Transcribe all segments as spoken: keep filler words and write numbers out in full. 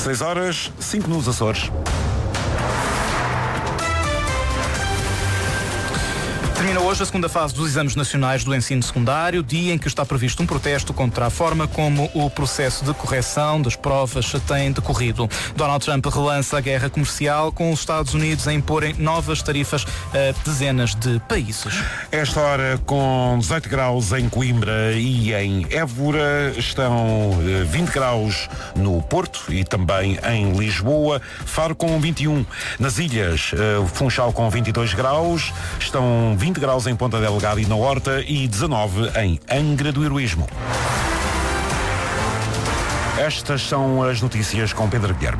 seis horas, cinco nos Açores. Termina hoje a segunda fase dos exames nacionais do ensino secundário, dia em que está previsto um protesto contra a forma como o processo de correção das provas tem decorrido. Donald Trump relança a guerra comercial, com os Estados Unidos a imporem novas tarifas a dezenas de países. Esta hora, com dezoito graus em Coimbra e em Évora, estão vinte graus no Porto e também em Lisboa, Faro com vinte e um. Nas ilhas, Funchal com vinte e dois graus, estão vinte graus em Ponta Delgada e na Horta e dezanove em Angra do Heroísmo. Estas são as notícias com Pedro Guilherme.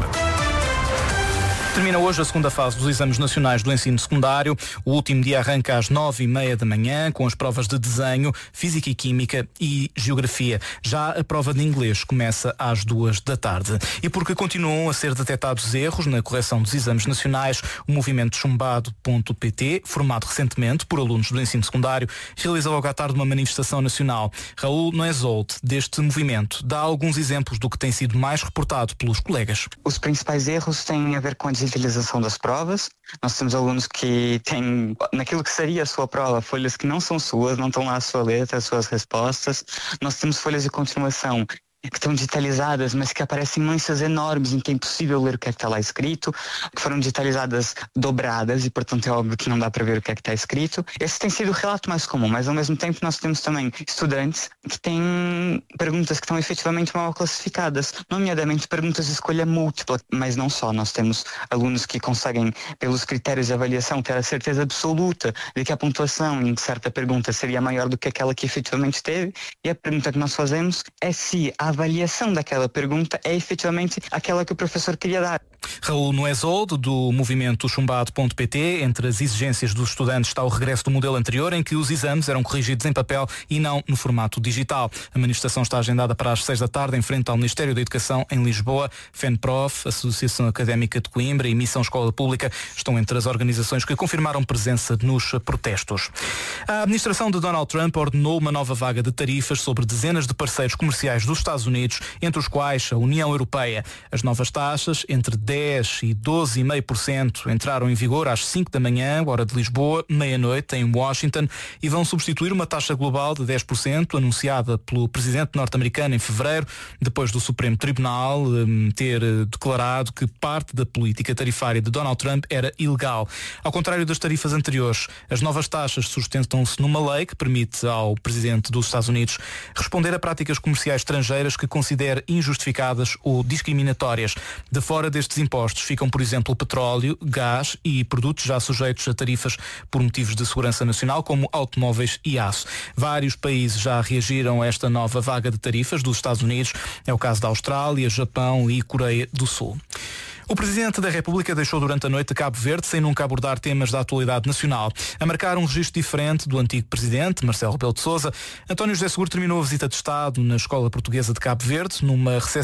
Termina hoje a segunda fase dos exames nacionais do ensino secundário. O último dia arranca às nove e meia da manhã, com as provas de desenho, física e química e geografia. Já a prova de inglês começa às duas da tarde. E porque continuam a ser detectados erros na correção dos exames nacionais, o movimento chumbado ponto pt, formado recentemente por alunos do ensino secundário, realiza logo à tarde uma manifestação nacional. Raul Noesold, deste movimento, dá alguns exemplos do que tem sido mais reportado pelos colegas. Os principais erros têm a ver com a digitalização das provas. Nós temos alunos que têm, naquilo que seria a sua prova, folhas que não são suas, não estão lá a sua letra, as suas respostas. Nós temos folhas de continuação que estão digitalizadas, mas que aparecem manchas enormes em que é impossível ler o que é que está lá escrito, que foram digitalizadas dobradas e, portanto, é óbvio que não dá para ver o que é que está escrito. Esse tem sido o relato mais comum, mas ao mesmo tempo nós temos também estudantes que têm perguntas que estão efetivamente mal classificadas, nomeadamente perguntas de escolha múltipla, mas não só. Nós temos alunos que conseguem, pelos critérios de avaliação, ter a certeza absoluta de que a pontuação em certa pergunta seria maior do que aquela que efetivamente teve, e a pergunta que nós fazemos é se a avaliação daquela pergunta é efetivamente aquela que o professor queria dar. Raul Noesold, do movimento chumbado ponto pt. Entre as exigências dos estudantes está o regresso do modelo anterior, em que os exames eram corrigidos em papel e não no formato digital. A manifestação está agendada para as seis da tarde, em frente ao Ministério da Educação em Lisboa. FENPROF, Associação Académica de Coimbra e Missão Escola Pública estão entre as organizações que confirmaram presença nos protestos. A administração de Donald Trump ordenou uma nova vaga de tarifas sobre dezenas de parceiros comerciais dos Estados Unidos, entre os quais a União Europeia. As novas taxas, entre dez e doze vírgula cinco por cento, entraram em vigor às cinco da manhã, hora de Lisboa, meia-noite, em Washington, e vão substituir uma taxa global de dez por cento anunciada pelo presidente norte-americano em fevereiro, depois do Supremo Tribunal um, ter uh, declarado que parte da política tarifária de Donald Trump era ilegal. Ao contrário das tarifas anteriores, as novas taxas sustentam-se numa lei que permite ao presidente dos Estados Unidos responder a práticas comerciais estrangeiras que considere injustificadas ou discriminatórias. De fora destes impostos ficam, por exemplo, o petróleo, gás e produtos já sujeitos a tarifas por motivos de segurança nacional, como automóveis e aço. Vários países já reagiram a esta nova vaga de tarifas dos Estados Unidos. É o caso da Austrália, Japão e Coreia do Sul. O Presidente da República deixou durante a noite Cabo Verde sem nunca abordar temas da atualidade nacional. A marcar um registro diferente do antigo Presidente, Marcelo Rebelo de Sousa, António José Seguro terminou a visita de Estado na Escola Portuguesa de Cabo Verde, numa recepção